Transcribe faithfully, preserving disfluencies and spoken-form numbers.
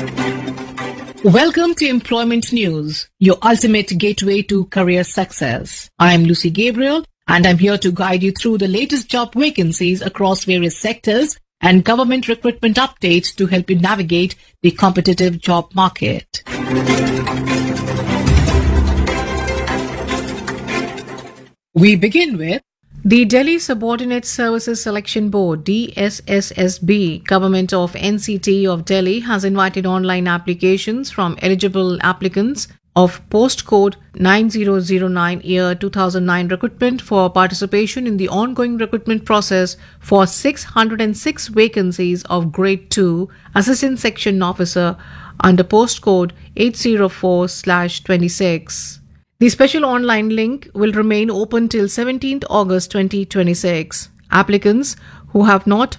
Welcome to Employment News, your ultimate gateway to career success. I am Lucy Gabriel, and I'm here to guide you through the latest job vacancies across various sectors and government recruitment updates to help you navigate the competitive job market. We begin with the Delhi Subordinate Services Selection Board, D S S S B, Government of N C T of Delhi, has invited online applications from eligible applicants of postcode nine zero zero nine year two thousand nine recruitment for participation in the ongoing recruitment process for six hundred six vacancies of Grade two Assistant Section Officer under postcode eight zero four slash twenty-six. The special online link will remain open till seventeenth August twenty twenty-six. Applicants who have not